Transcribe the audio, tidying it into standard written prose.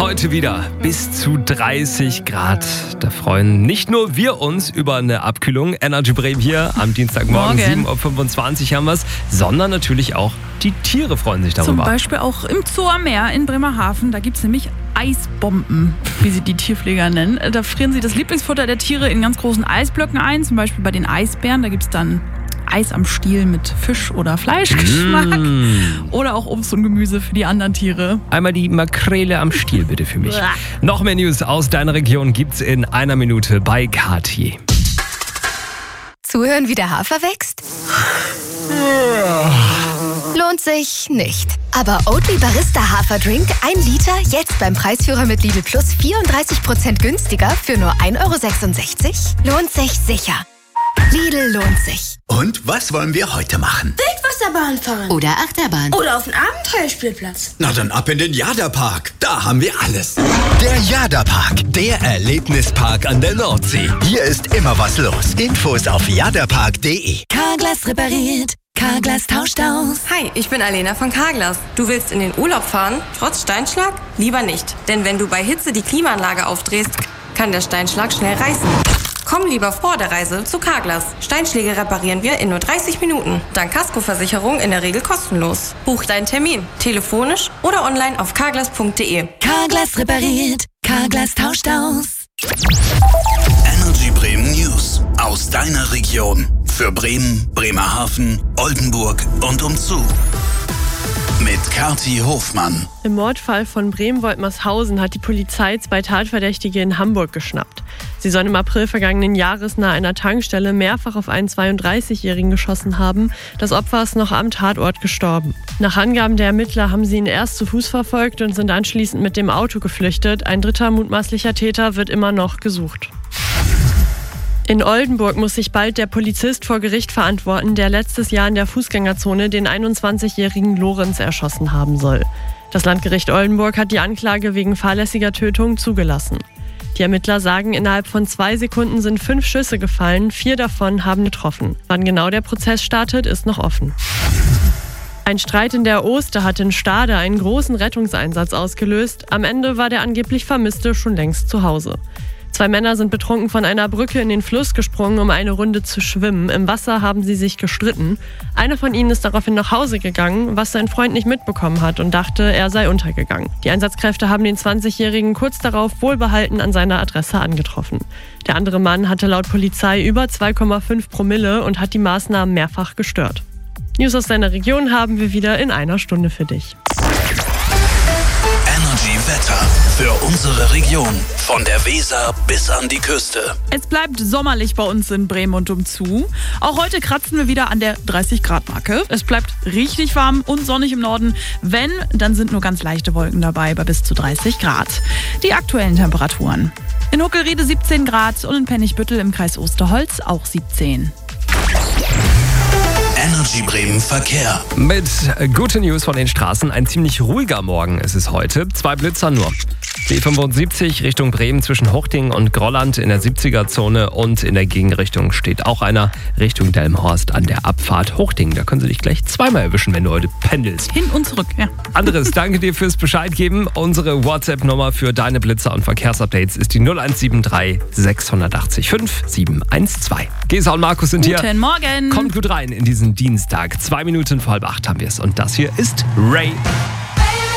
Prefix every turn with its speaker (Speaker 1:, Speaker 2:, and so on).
Speaker 1: Heute wieder bis zu 30 Grad. Da freuen nicht nur wir uns über eine Abkühlung. Energy Bremen hier am Dienstagmorgen, 7.25 Uhr haben wir es, sondern natürlich auch die Tiere freuen sich darüber.
Speaker 2: Zum Beispiel auch im Zoo am Meer in Bremerhaven. Da gibt es nämlich Eisbomben, wie sie die Tierpfleger nennen. Da frieren sie das Lieblingsfutter der Tiere in ganz großen Eisblöcken ein. Zum Beispiel bei den Eisbären. Da gibt es dann Eis am Stiel mit Fisch- oder Fleischgeschmack. Oder auch Obst und Gemüse für die anderen Tiere.
Speaker 1: Einmal die Makrele am Stiel bitte für mich. Noch mehr News aus deiner Region gibt's in einer Minute bei Kathi.
Speaker 3: Zuhören, wie der Hafer wächst? Lohnt sich nicht. Aber Oatly Barista Haferdrink 1 Liter jetzt beim Preisführer mit Lidl Plus 34% günstiger für nur 1,66 €? Lohnt sich sicher. Lidl lohnt sich.
Speaker 4: Und was wollen wir heute machen?
Speaker 5: Wildwasserbahn fahren.
Speaker 3: Oder Achterbahn.
Speaker 5: Oder auf den Abenteuerspielplatz.
Speaker 4: Na dann ab in den Jada-Park. Da haben wir alles. Der Jada-Park, der Erlebnispark an der Nordsee. Hier ist immer was los. Infos auf jadapark.de.
Speaker 6: Carglass repariert. Carglass tauscht aus.
Speaker 7: Hi, ich bin Alena von Carglass. Du willst in den Urlaub fahren, trotz Steinschlag? Lieber nicht. Denn wenn du bei Hitze die Klimaanlage aufdrehst, kann der Steinschlag schnell reißen. Komm lieber vor der Reise zu Carglass. Steinschläge reparieren wir in nur 30 Minuten. Dank Kaskoversicherung in der Regel kostenlos. Buch deinen Termin, telefonisch oder online auf carglass.de.
Speaker 6: Carglass repariert. Carglass tauscht aus.
Speaker 8: Energy Bremen News aus deiner Region. Für Bremen, Bremerhaven, Oldenburg und umzu. Mit Kathi Hofmann.
Speaker 9: Im Mordfall von Bremen-Woltmershausen hat die Polizei 2 Tatverdächtige in Hamburg geschnappt. Sie sollen im April vergangenen Jahres nahe einer Tankstelle mehrfach auf einen 32-Jährigen geschossen haben. Das Opfer ist noch am Tatort gestorben. Nach Angaben der Ermittler haben sie ihn erst zu Fuß verfolgt und sind anschließend mit dem Auto geflüchtet. Ein dritter mutmaßlicher Täter wird immer noch gesucht. In Oldenburg muss sich bald der Polizist vor Gericht verantworten, der letztes Jahr in der Fußgängerzone den 21-jährigen Lorenz erschossen haben soll. Das Landgericht Oldenburg hat die Anklage wegen fahrlässiger Tötung zugelassen. Die Ermittler sagen, innerhalb von 2 Sekunden sind 5 Schüsse gefallen, 4 davon haben getroffen. Wann genau der Prozess startet, ist noch offen. Ein Streit in der Oster hat in Stade einen großen Rettungseinsatz ausgelöst. Am Ende war der angeblich Vermisste schon längst zu Hause. 2 Männer sind betrunken von einer Brücke in den Fluss gesprungen, um eine Runde zu schwimmen. Im Wasser haben sie sich gestritten. Einer von ihnen ist daraufhin nach Hause gegangen, was sein Freund nicht mitbekommen hat und dachte, er sei untergegangen. Die Einsatzkräfte haben den 20-Jährigen kurz darauf wohlbehalten an seiner Adresse angetroffen. Der andere Mann hatte laut Polizei über 2,5 Promille und hat die Maßnahmen mehrfach gestört. News aus deiner Region haben wir wieder in einer Stunde für dich.
Speaker 8: Energy Wetter für unsere Region. Von der Weser bis an die Küste.
Speaker 2: Es bleibt sommerlich bei uns in Bremen und umzu. Auch heute kratzen wir wieder an der 30-Grad-Marke. Es bleibt richtig warm und sonnig im Norden. Wenn, dann sind nur ganz leichte Wolken dabei bei bis zu 30 Grad. Die aktuellen Temperaturen. In Huckelriede 17 Grad und in Pennigbüttel im Kreis Osterholz auch 17.
Speaker 8: Energy Bremen Verkehr.
Speaker 1: Mit guten News von den Straßen. Ein ziemlich ruhiger Morgen ist es heute. 2 Blitzer nur. B75 Richtung Bremen zwischen Huchting und Grolland in der 70er-Zone und in der Gegenrichtung steht auch einer Richtung Delmenhorst an der Abfahrt Huchting. Da können sie dich gleich zweimal erwischen, wenn du heute pendelst.
Speaker 2: Hin und zurück, ja.
Speaker 1: Anderes, danke dir fürs Bescheid geben. Unsere WhatsApp-Nummer für deine Blitzer und Verkehrsupdates ist die 0173 680 5712. Gesa und Markus sind hier.
Speaker 2: Guten Morgen.
Speaker 1: Kommt gut rein in diesen Dienstag. 2 Minuten vor 7:30 haben wir es. Und das hier ist Ray.